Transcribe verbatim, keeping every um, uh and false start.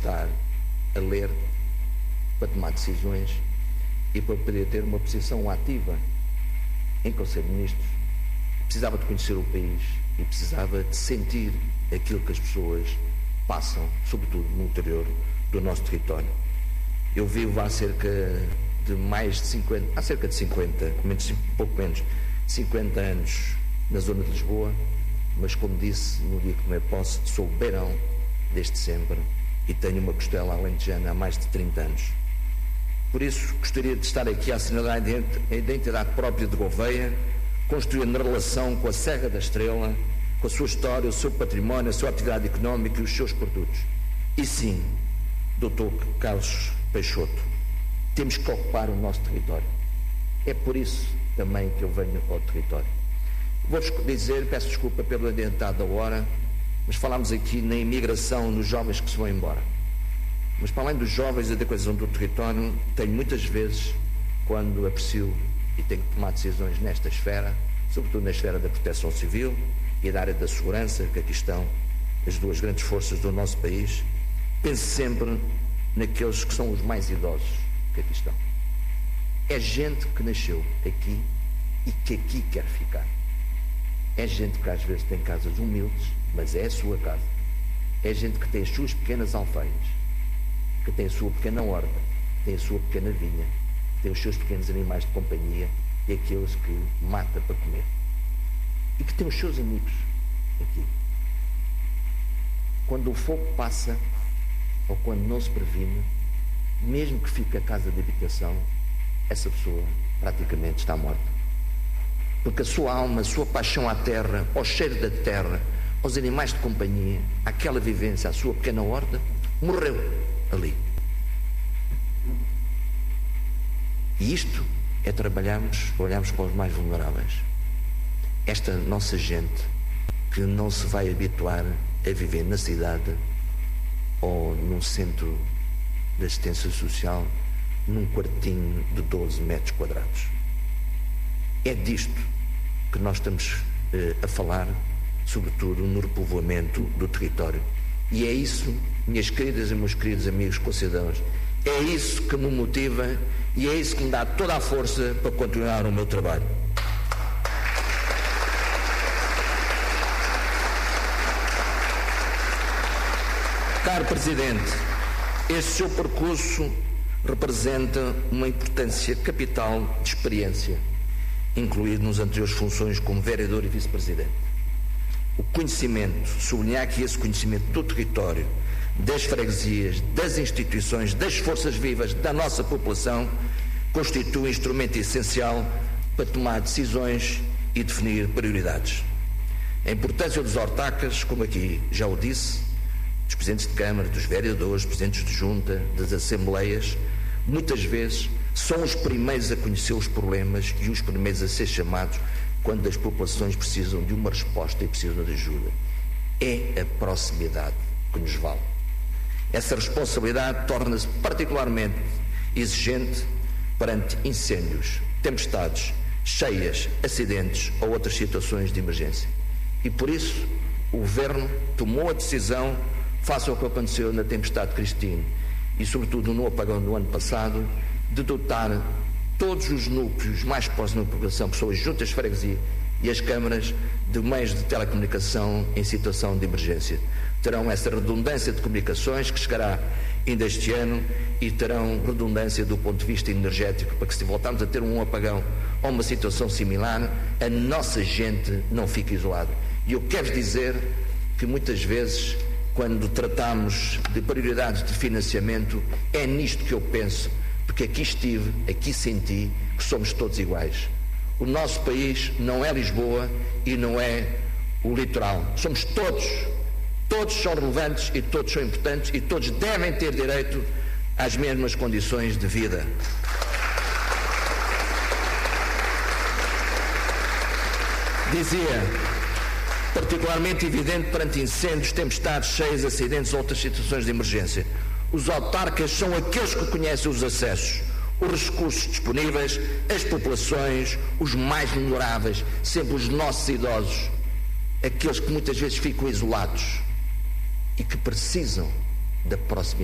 estar a ler para tomar decisões e para poder ter uma posição ativa em Conselho de Ministros. Precisava de conhecer o país e precisava de sentir aquilo que as pessoas passam, sobretudo no interior do nosso território. Eu vivo há cerca de mais de cinquenta, há cerca de cinquenta, menos, pouco menos, cinquenta anos na zona de Lisboa, mas como disse no dia que tomei posse, sou beirão desde sempre e tenho uma costela alentejana há mais de trinta anos. Por isso, gostaria de estar aqui a assinalar a identidade própria de Gouveia, construindo relação com a Serra da Estrela, com a sua história, o seu património, a sua atividade económica e os seus produtos. E sim, doutor Carlos Peixoto, temos que ocupar o nosso território. É por isso também que eu venho ao território. Vou-vos dizer, peço desculpa pelo adiantado da hora, mas falámos aqui na imigração, nos jovens que se vão embora. Mas para além dos jovens e da coesão do território, tenho muitas vezes, quando aprecio e tenho que tomar decisões nesta esfera, sobretudo na esfera da proteção civil e da área da segurança, que aqui estão as duas grandes forças do nosso país, penso sempre naqueles que são os mais idosos que aqui estão. É gente que nasceu aqui e que aqui quer ficar. É gente que às vezes tem casas humildes, mas é a sua casa. É gente que tem as suas pequenas alfaias, que tem a sua pequena horta, que tem a sua pequena vinha, que tem os seus pequenos animais de companhia e aqueles que mata para comer. E que tem os seus amigos aqui. Quando o fogo passa, ou quando não se previne, mesmo que fique a casa de habitação, essa pessoa praticamente está morta. Porque a sua alma, a sua paixão à terra, ao cheiro da terra, aos animais de companhia, àquela vivência, à sua pequena horta, morreu ali. E isto é trabalharmos, olharmos para os mais vulneráveis. Esta nossa gente que não se vai habituar a viver na cidade ou num centro de assistência social, num quartinho de doze metros quadrados. É disto que nós estamos eh, a falar, sobretudo no repovoamento do território. E é isso, minhas queridas e meus queridos amigos concidadãos, é isso que me motiva e é isso que me dá toda a força para continuar o meu trabalho. Caro Presidente, este seu percurso representa uma importância capital de experiência, incluído nas anteriores funções como vereador e vice-presidente. O conhecimento, sublinhar aqui esse conhecimento do território, das freguesias, das instituições, das forças vivas da nossa população, constitui um instrumento essencial para tomar decisões e definir prioridades. A importância dos autarcas, como aqui já o disse, dos presidentes de Câmara, dos vereadores, presidentes de junta, das assembleias, muitas vezes são os primeiros a conhecer os problemas e os primeiros a ser chamados quando as populações precisam de uma resposta e precisam de ajuda. É a proximidade que nos vale. Essa responsabilidade torna-se particularmente exigente perante incêndios, tempestades, cheias, acidentes ou outras situações de emergência. E por isso o Governo tomou a decisão, face ao que aconteceu na tempestade Cristine e sobretudo no apagão do ano passado, de dotar todos os núcleos mais próximos da população, que são as juntas de freguesia e as câmaras, de meios de telecomunicação em situação de emergência. Terão essa redundância de comunicações que chegará ainda este ano e terão redundância do ponto de vista energético para que, se voltarmos a ter um apagão ou uma situação similar, a nossa gente não fique isolada. E eu quero dizer que muitas vezes, quando tratamos de prioridades de financiamento, é nisto que eu penso, porque aqui estive, aqui senti que somos todos iguais. O nosso país não é Lisboa e não é o litoral. Somos todos, todos são relevantes e todos são importantes e todos devem ter direito às mesmas condições de vida. Dizia, particularmente evidente perante incêndios, tempestades, cheias, acidentes ou outras situações de emergência. Os autarcas são aqueles que conhecem os acessos, os recursos disponíveis, as populações, os mais vulneráveis, sempre os nossos idosos, aqueles que muitas vezes ficam isolados e que precisam da proximidade.